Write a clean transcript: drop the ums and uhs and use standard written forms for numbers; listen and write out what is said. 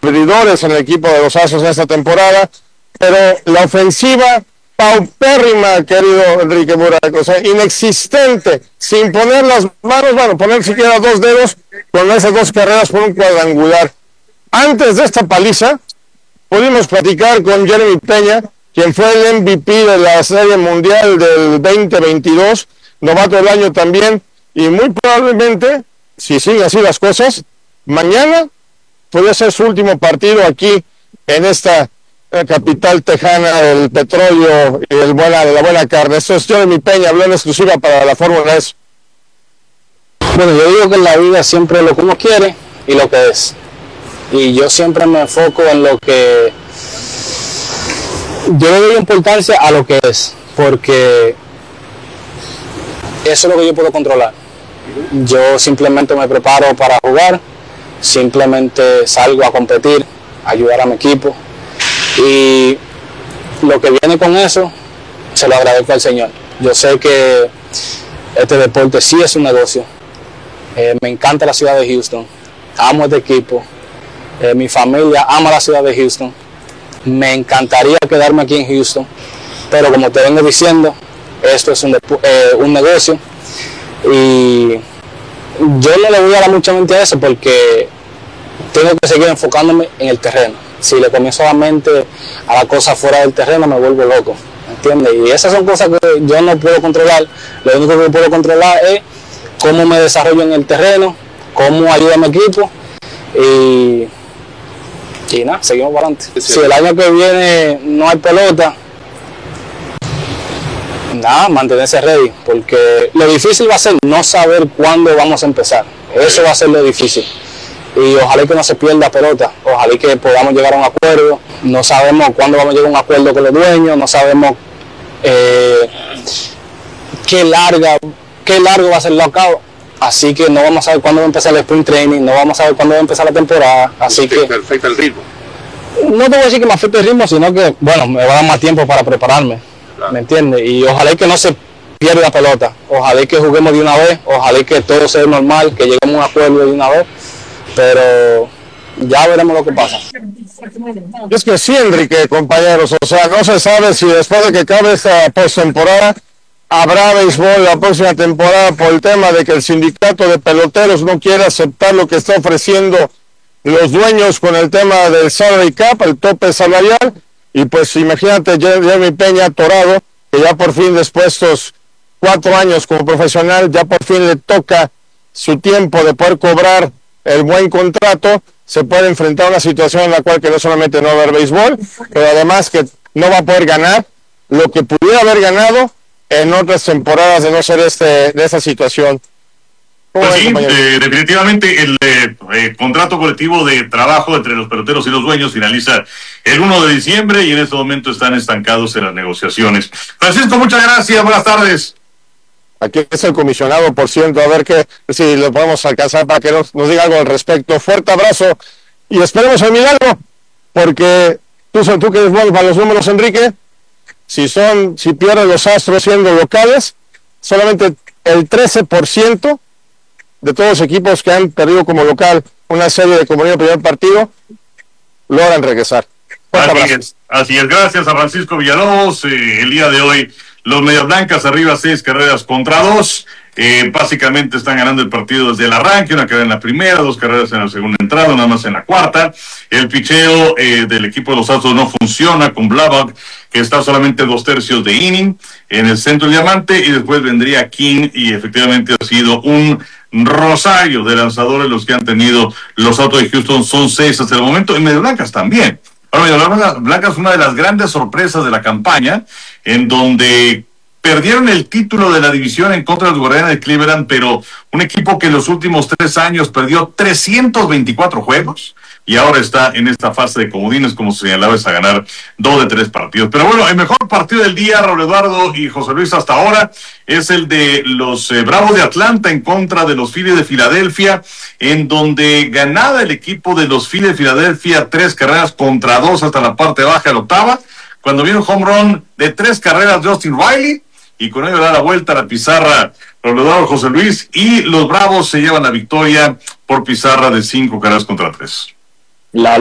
abridores en el equipo de los Astros en esta temporada, pero la ofensiva paupérrima, querido Enrique Burak, o sea, inexistente, sin poner las manos, bueno, poner siquiera 2 dedos con esas 2 carreras por un cuadrangular. Antes de esta paliza, pudimos platicar con Jeremy Peña, quien fue el MVP de la Serie Mundial del 2022, novato del año también, y muy probablemente, si siguen así las cosas, mañana podría ser su último partido aquí en esta capital tejana del petróleo y de la buena carne. Esto es Jeremy Peña, habló en exclusiva para la Fórmula S. Bueno, yo digo que en la vida siempre es lo que uno quiere y lo que es. Y yo siempre me enfoco en lo que... Yo le doy importancia a lo que es, porque eso es lo que yo puedo controlar. Yo simplemente me preparo para jugar, simplemente salgo a competir, ayudar a mi equipo. Y lo que viene con eso, se lo agradezco al Señor. Yo sé que este deporte sí es un negocio. Me encanta la ciudad de Houston. Amo este equipo. Mi familia ama la ciudad de Houston. Me encantaría quedarme aquí en Houston. Pero como te vengo diciendo, esto es un negocio. Y yo no le voy a dar mucha mente a eso porque tengo que seguir enfocándome en el terreno. Si le comienzo la mente a la cosa fuera del terreno, me vuelvo loco, ¿entiendes? Y esas son cosas que yo no puedo controlar. Lo único que puedo controlar es cómo me desarrollo en el terreno, cómo ayudo a mi equipo y nada, seguimos para adelante. Si el año que viene no hay pelota, nada, mantenerse ready, porque lo difícil va a ser no saber cuándo vamos a empezar. Eso va a ser lo difícil. Y ojalá que no se pierda pelota, ojalá que podamos llegar a un acuerdo. No sabemos cuándo vamos a llegar a un acuerdo con los dueños, no sabemos qué largo va a ser el lockout, así que no vamos a saber cuándo va a empezar el sprint training, no vamos a saber cuándo va a empezar la temporada, así que afecta el ritmo. No te voy a decir que me afecte el ritmo, sino que, bueno, me va a dar más tiempo para prepararme, claro. ¿Me entiendes? Y ojalá que no se pierda la pelota, ojalá que juguemos de una vez, ojalá que todo sea normal, que lleguemos a un acuerdo de una vez. Pero ya veremos lo que pasa. Es que sí, Enrique, compañeros, o sea, no se sabe si después de que acabe esta postemporada habrá béisbol la próxima temporada por el tema de que el sindicato de peloteros no quiere aceptar lo que está ofreciendo los dueños con el tema del salary cap, el tope salarial, y pues imagínate Jeremy Peña atorado, que ya por fin después de estos 4 años como profesional, ya por fin le toca su tiempo de poder cobrar el buen contrato, se puede enfrentar a una situación en la cual que no solamente no va a haber béisbol, pero además que no va a poder ganar lo que pudiera haber ganado en otras temporadas de no ser de esa situación. Pues sí, definitivamente el contrato colectivo de trabajo entre los peloteros y los dueños finaliza el 1 de diciembre y en este momento están estancados en las negociaciones. Francisco, muchas gracias, buenas tardes. Aquí es el comisionado, por cierto, a ver si lo podemos alcanzar para que nos diga algo al respecto. Fuerte abrazo y esperemos el milagro, porque tú que eres bueno para los números, Enrique, si pierden los Astros siendo locales, solamente el 13% de todos los equipos que han perdido como local una serie de comunidad primer partido logran regresar. Así es, gracias a Francisco Villalobos. El día de hoy los Medias Blancas arriba 6 carreras contra 2. Básicamente están ganando el partido desde el arranque, una carrera en la primera, 2 carreras en la segunda entrada, nada más en la cuarta. El picheo del equipo de los Astros no funciona con Blavac, que está solamente 2/3 de inning en el centro del diamante, y después vendría King, y efectivamente ha sido un rosario de lanzadores los que han tenido los Astros de Houston. Son 6 hasta el momento, y Medias Blancas también. Ahora, Medias Blancas es una de las grandes sorpresas de la campaña, en donde perdieron el título de la división en contra de los Guardianes de Cleveland, pero un equipo que en los últimos 3 años perdió 324 juegos y ahora está en esta fase de comodines, como se señalaba, es a ganar 2 de 3 partidos. Pero bueno, el mejor partido del día, Raúl Eduardo y José Luis, hasta ahora es el de los Bravos de Atlanta en contra de los Phillies de Filadelfia, en donde ganaba el equipo de los Phillies de Filadelfia 3 carreras contra 2 hasta la parte baja de la octava, cuando viene un home run de 3 carreras de Austin Riley, y con ello da la vuelta a la pizarra Raúl Eduardo, José Luis, y los Bravos se llevan la victoria por pizarra de 5 carreras contra 3. La